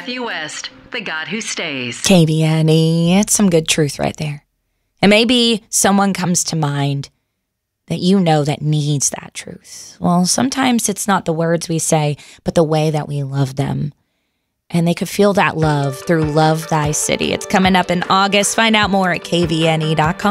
Matthew West, the God who stays. KBNE, it's some good truth right there. And maybe someone comes to mind that you know that needs that truth. Well, sometimes it's not the words we say, but the way that we love them. And they could feel that love through Love Thy City. It's coming up in August. Find out more at kvne.com.